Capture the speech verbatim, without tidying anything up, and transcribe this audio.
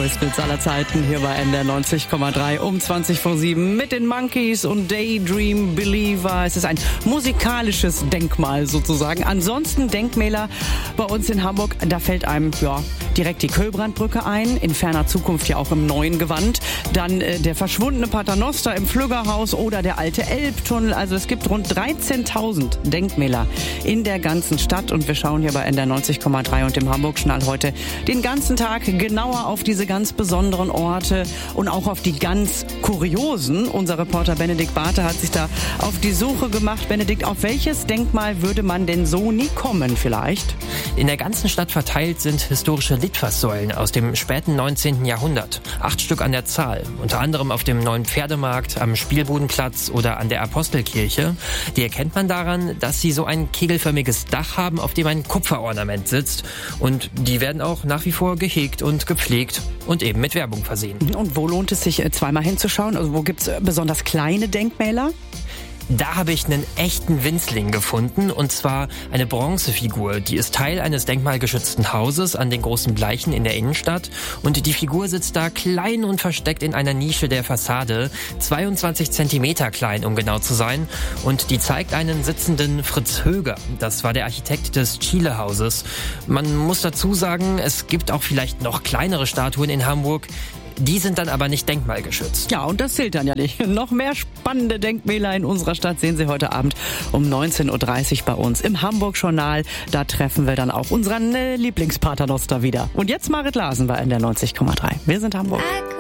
größten Hits aller Zeiten hier bei N D R neunzig Komma drei um zwanzig vor sieben mit den Monkeys und Daydream Believer. Es ist ein musikalisches Denkmal sozusagen. Ansonsten Denkmäler bei uns in Hamburg, da fällt einem ja direkt die Köhlbrandbrücke ein, in ferner Zukunft ja auch im neuen Gewand. Dann äh, der verschwundene Paternoster im Flüggerhaus oder der alte Elbtunnel. Also es gibt rund dreizehntausend Denkmäler in der ganzen Stadt und wir schauen hier bei N D R neunzig Komma drei und dem Hamburg-Schnall heute den ganzen Tag genauer auf diese ganz besonderen Orte und auch auf die ganz kuriosen. Unser Reporter Benedikt Barthe hat sich da auf die Suche gemacht. Benedikt, auf welches Denkmal würde man denn so nie kommen vielleicht? In der ganzen Stadt verteilt sind historische Litfaßsäulen aus dem späten neunzehnten Jahrhundert. Acht Stück an der Zahl. Unter anderem auf dem neuen Pferdemarkt, am Spielbodenplatz oder an der Apostelkirche. Die erkennt man daran, dass sie so ein kegelförmiges Dach haben, auf dem ein Kupferornament sitzt. Und die werden auch nach wie vor gehegt und gepflegt und eben mit Werbung versehen. Und wo lohnt es sich zweimal hinzuschauen? Also wo gibt's besonders kleine Denkmäler? Da habe ich einen echten Winzling gefunden, und zwar eine Bronzefigur. Die ist Teil eines denkmalgeschützten Hauses an den großen Bleichen in der Innenstadt. Und die Figur sitzt da klein und versteckt in einer Nische der Fassade, zweiundzwanzig Zentimeter klein, um genau zu sein. Und die zeigt einen sitzenden Fritz Höger. Das war der Architekt des Chile-Hauses. Man muss dazu sagen, es gibt auch vielleicht noch kleinere Statuen in Hamburg. Die sind dann aber nicht denkmalgeschützt. Ja, und das zählt dann ja nicht. Noch mehr spannende Denkmäler in unserer Stadt sehen Sie heute Abend um neunzehn Uhr dreißig bei uns im Hamburg-Journal. Da treffen wir dann auch unseren äh, Lieblingspaternoster wieder. Und jetzt Marit Larsen bei N D R neunzig Komma drei. Wir sind Hamburg.